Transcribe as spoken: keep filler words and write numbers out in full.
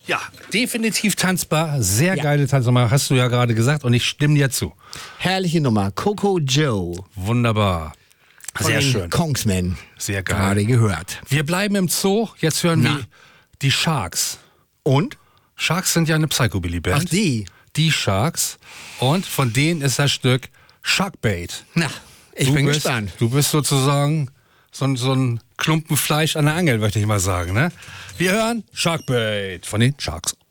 Ja, definitiv tanzbar. Sehr Ja. geile Tanznummer, hast du ja gerade gesagt. Und ich stimme dir zu. Herrliche Nummer. Coco Joe. Wunderbar. Von Sehr den schön. Kongsmen. Sehr geil. Gerade gehört. Wir bleiben im Zoo. Jetzt hören Na. wir die Sharks. Und? Sharks sind ja eine Psychobilly-Band. Ach, die. Die Sharks. Und von denen ist das Stück Sharkbait. Na, ich Du bin bist, gespannt. Du bist sozusagen so, ein- so ein Klumpen Fleisch an der Angel, möchte ich mal sagen. Ne? Wir hören Sharkbait von den Sharks.